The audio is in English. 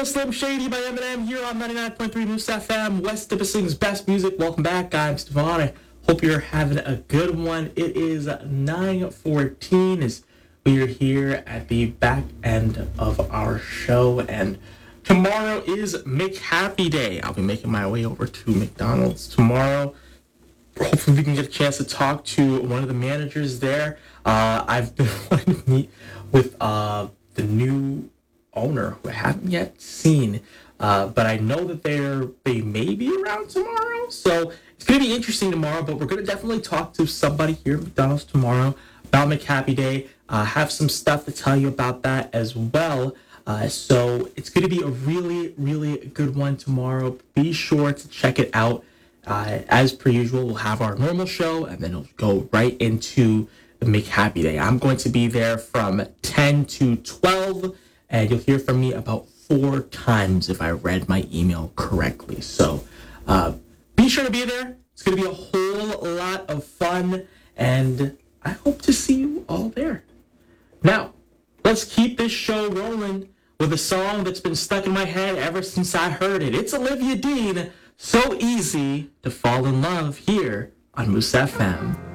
Real Slim Shady by Eminem here on 99.3 Moose FM, West Nipissing's best music. Welcome back, I'm Stefan. I hope you're having a good one. It is 9:14 as we are here at the back end of our show, and tomorrow is McHappy Day. I'll be making my way over to McDonald's tomorrow. Hopefully we can get a chance to talk to one of the managers there. I've been wanting to meet with the new owner who I haven't yet seen, but I know that they may be around tomorrow, so it's going to be interesting tomorrow. But we're going to definitely talk to somebody here at McDonald's tomorrow about McHappy Day. Have some stuff to tell you about that as well. So it's going to be a really, really good one tomorrow. Be sure to check it out. As per usual, we'll have our normal show, and then it'll go right into the McHappy Day. I'm going to be there from 10 to 12, and you'll hear from me about 4 times if I read my email correctly. So be sure to be there. It's going to be a whole lot of fun, and I hope to see you all there. Now, let's keep this show rolling with a song that's been stuck in my head ever since I heard it. It's Olivia Dean, So Easy to Fall in Love, here on Moose FM.